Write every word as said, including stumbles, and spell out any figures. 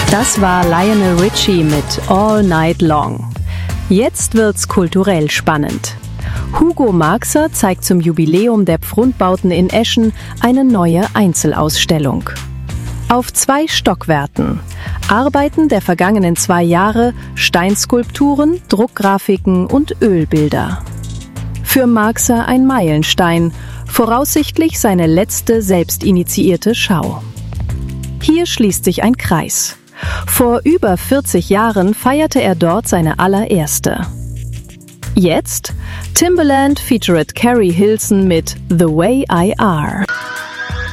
Das war Lionel Richie mit All Night Long. Jetzt wird's kulturell spannend. Hugo Marxer zeigt zum Jubiläum der Pfrundbauten in Eschen eine neue Einzelausstellung. Auf zwei Stockwerken. Arbeiten der vergangenen zwei Jahre, Steinskulpturen, Druckgrafiken und Ölbilder. Für Marxer ein Meilenstein, voraussichtlich seine letzte selbstinitiierte Schau. Hier schließt sich ein Kreis. Vor über vierzig Jahren feierte er dort seine allererste. Jetzt Timbaland featured Carrie Hilson mit The Way I Are.